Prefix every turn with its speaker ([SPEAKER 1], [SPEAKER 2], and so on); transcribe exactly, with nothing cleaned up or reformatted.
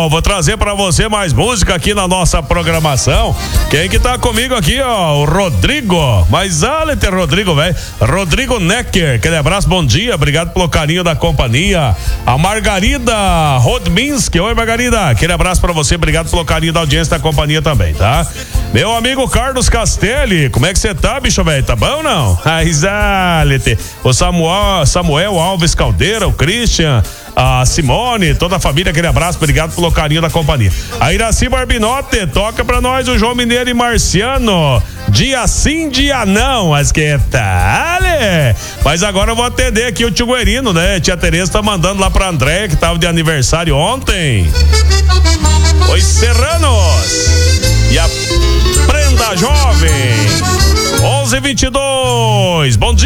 [SPEAKER 1] vou trazer pra você mais música aqui na nossa programação. Quem que tá comigo aqui, ó? O Rodrigo. Mas Alete Rodrigo, velho. Rodrigo Necker. Aquele abraço, bom dia. Obrigado pelo carinho da companhia. A Margarida Rodminski. Oi, Margarida. Aquele abraço pra você. Obrigado pelo carinho da audiência da companhia também, tá? Meu amigo Carlos Castelli. Como é que você tá, bicho, velho? Tá bom ou não? Mas Alete. O Samuel, Samuel Alves Caldeira, o Christian, a Simone, toda a família, aquele abraço, obrigado pelo carinho da companhia. A Iraci Barbinote, toca pra nós o João Mineiro e Marciano, dia sim, dia não, mas que tal? Mas agora eu vou atender aqui o tio Guerino, né? Tia Tereza tá mandando lá pra André, que tava de aniversário ontem. Os Serranos e a Prenda Jovem, onze e vinte e dois, bom dia.